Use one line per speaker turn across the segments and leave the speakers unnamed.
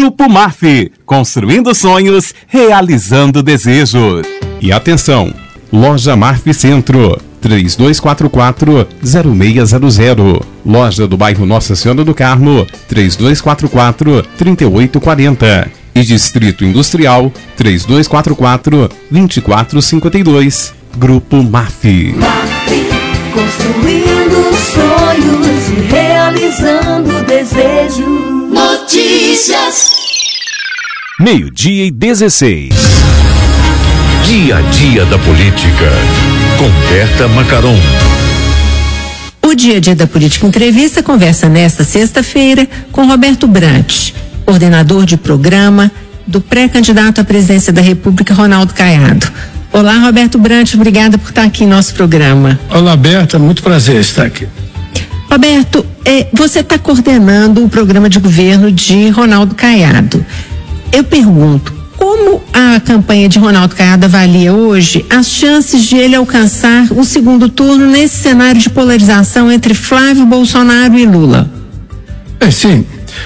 Grupo MAF, construindo sonhos, realizando desejos. E atenção, Loja MAF Centro, 3244-0600. Loja do bairro Nossa Senhora do Carmo, 3244-3840. E Distrito Industrial, 3244-2452. Grupo MAF.
Construindo sonhos e realizando desejos. Notícias.
12:16. Dia a dia da política. Com Berta Macaron.
O Dia a Dia da Política Entrevista conversa nesta sexta-feira com Roberto Brant, coordenador de programa do pré-candidato à presidência da República, Ronaldo Caiado. Olá, Roberto Brant, obrigada por estar aqui em nosso programa.
Olá, Berta, muito prazer estar aqui.
Roberto, você está coordenando o programa de governo de Ronaldo Caiado. Eu pergunto, como a campanha de Ronaldo Caiado avalia hoje as chances de ele alcançar o segundo turno nesse cenário de polarização entre Flávio Bolsonaro e Lula?
Sim.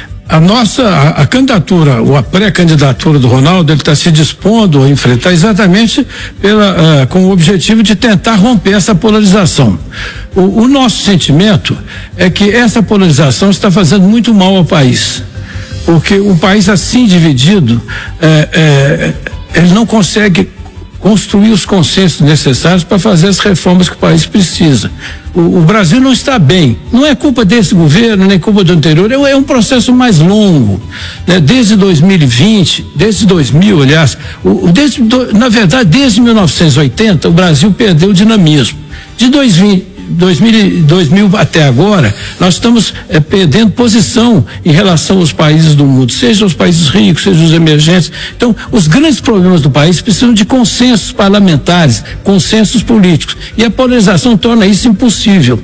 A candidatura, ou a pré-candidatura do Ronaldo, ele está se dispondo a enfrentar exatamente com o objetivo de tentar romper essa polarização. O nosso sentimento é que essa polarização está fazendo muito mal ao país, porque o país assim dividido, ele não consegue construir os consensos necessários para fazer as reformas que o país precisa. O Brasil não está bem, não é culpa desse governo, nem culpa do anterior, é um processo mais longo, né? Desde 2020, desde 2000, aliás, na verdade, desde 1980, o Brasil perdeu o dinamismo. De 2000 até agora, nós estamos perdendo posição em relação aos países do mundo, seja os países ricos, seja os emergentes. Então, os grandes problemas do país precisam de consensos parlamentares, consensos políticos, e a polarização torna isso impossível.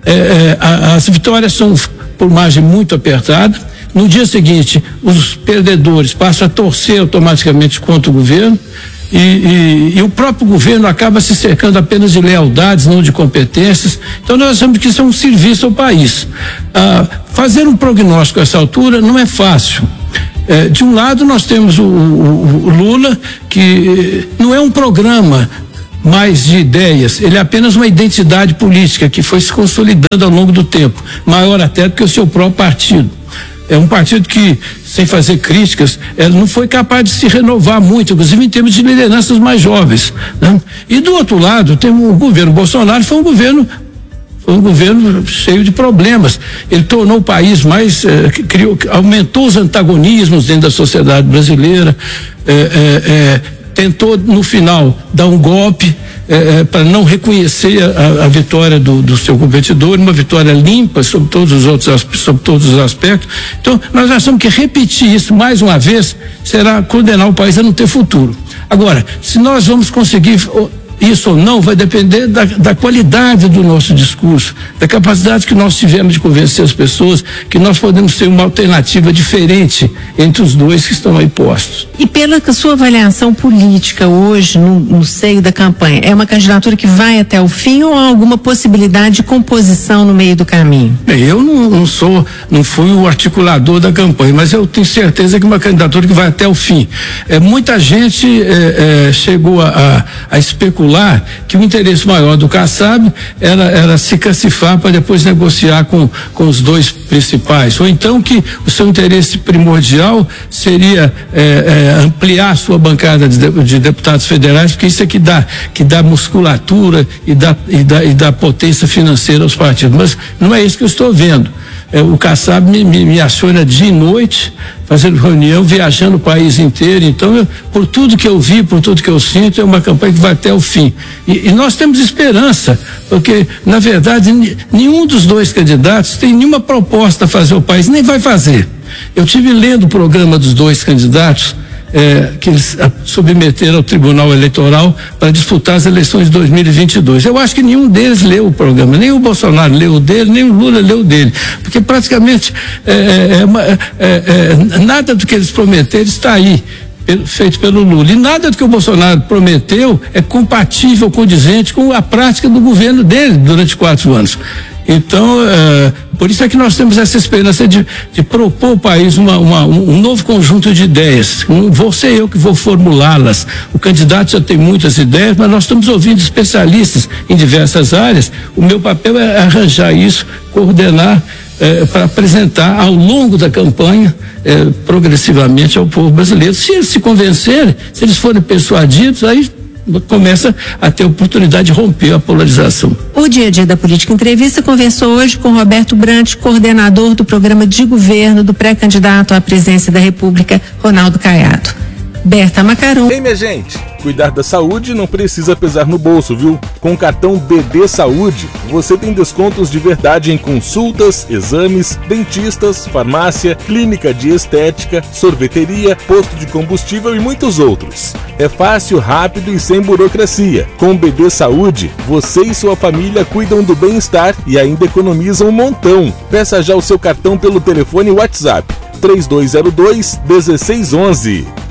As vitórias são por margem muito apertada. No dia seguinte, os perdedores passam a torcer automaticamente contra o governo. E o próprio governo acaba se cercando apenas de lealdades, não de competências. Então nós achamos que isso é um serviço ao país. Fazer um prognóstico a essa altura não é fácil. De um lado nós temos o Lula, que não é um programa mais de ideias, ele é apenas uma identidade política que foi se consolidando ao longo do tempo, maior até do que o seu próprio partido. É um partido que, sem fazer críticas, não foi capaz de se renovar muito, inclusive em termos de lideranças mais jovens, né? E do outro lado, tem o governo Bolsonaro, foi um governo cheio de problemas. Ele tornou o país mais, aumentou os antagonismos dentro da sociedade brasileira, tentou no final dar um golpe para não reconhecer a vitória do seu competidor, uma vitória limpa sobre todos os aspectos. Então nós achamos que repetir isso mais uma vez será condenar o país a não ter futuro. Agora, se nós vamos conseguir isso ou não, vai depender da qualidade do nosso discurso, da capacidade que nós tivemos de convencer as pessoas que nós podemos ter uma alternativa diferente entre os dois que estão aí postos.
E pela sua avaliação política hoje, no seio da campanha, é uma candidatura que vai até o fim ou há alguma possibilidade de composição no meio do caminho?
Bem, eu não fui o articulador da campanha, mas eu tenho certeza que é uma candidatura que vai até o fim. Muita gente chegou a especular que o interesse maior do Kassab era se cacifar para depois negociar com os dois principais, ou então que o seu interesse primordial seria ampliar a sua bancada de deputados federais, porque isso é que dá musculatura e dá potência financeira aos partidos, mas não é isso que eu estou vendo. O Kassab me aciona dia e noite, fazendo reunião, viajando o país inteiro. Então, por tudo que eu vi, por tudo que eu sinto, é uma campanha que vai até o fim. E nós temos esperança, porque, na verdade, nenhum dos dois candidatos tem nenhuma proposta a fazer ao país, nem vai fazer. Eu tive lendo o programa dos dois candidatos, que eles submeteram ao Tribunal Eleitoral para disputar as eleições de 2022. Eu acho que nenhum deles leu o programa, nem o Bolsonaro leu o dele, nem o Lula leu o dele, porque praticamente nada do que eles prometeram está aí, feito pelo Lula, e nada do que o Bolsonaro prometeu é compatível, condizente com a prática do governo dele durante 4 anos. Então, Por isso é que nós temos essa esperança de propor ao país um novo conjunto de ideias. Vou ser eu que vou formulá-las. O candidato já tem muitas ideias, mas nós estamos ouvindo especialistas em diversas áreas. O meu papel é arranjar isso, coordenar, para apresentar ao longo da campanha, progressivamente ao povo brasileiro. Se eles se convencerem, se eles forem persuadidos, aí começa a ter oportunidade de romper a polarização.
O Dia a Dia da Política Entrevista conversou hoje com Roberto Brant, coordenador do programa de governo do pré-candidato à presidência da República, Ronaldo Caiado. Berta Macaron.
Ei, minha gente, cuidar da saúde não precisa pesar no bolso, viu? Com o cartão BD Saúde, você tem descontos de verdade em consultas, exames, dentistas, farmácia, clínica de estética, sorveteria, posto de combustível e muitos outros. É fácil, rápido e sem burocracia. Com o BD Saúde, você e sua família cuidam do bem-estar e ainda economizam um montão. Peça já o seu cartão pelo telefone WhatsApp 3202-1611.